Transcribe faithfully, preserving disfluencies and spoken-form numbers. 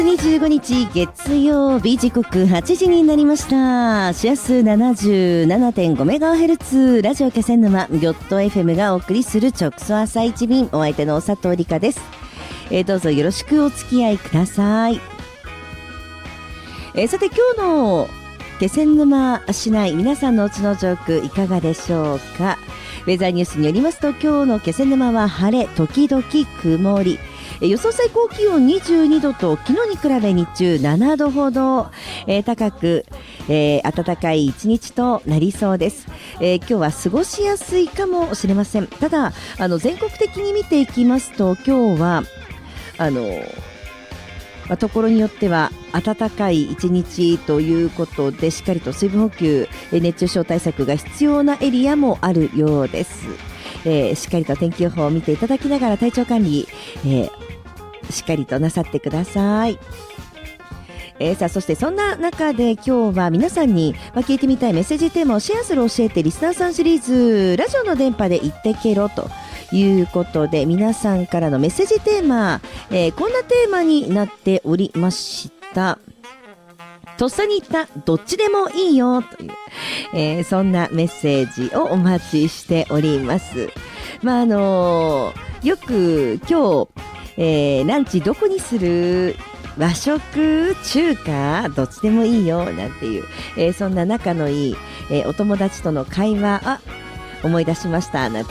にじゅうごにち月曜日、時刻はちじになりました。シアス ななじゅうななてんごメガヘルツ ラジオ気仙沼ギョット エフエム がお送りする直送朝一便、お相手の佐藤理香です。えー、どうぞよろしくお付き合いください。えー、さて今日の気仙沼市内、皆さんのお家の上空いかがでしょうか。ウェザーニュースによりますと、今日の気仙沼は晴れ時々曇り、予想最高気温にじゅうにどと昨日に比べ日中ななどほど、えー、高く、えー、暖かい一日となりそうです。えー、今日は過ごしやすいかもしれません。ただあの全国的に見ていきますと、今日はあの、まあ、ところによっては暖かい一日ということで、しっかりと水分補給、えー、熱中症対策が必要なエリアもあるようです。えー、しっかりと天気予報を見ていただきながら体調管理、えーしっかりとなさってください。えー、さあそしてそんな中で今日は皆さんに、まあ、聞いてみたいメッセージテーマをシェアする教えてリスナーさんシリーズ、ラジオの電波で言ってけろということで、皆さんからのメッセージテーマ、えー、こんなテーマになっておりました。とっさに言ったどっちでもいいよという、えー、そんなメッセージをお待ちしております。まああのー、よく今日えー、ランチどこにする、和食中華どっちでもいいよなんていう、えー、そんな仲のいい、えー、お友達との会話、あ思い出しましたなんて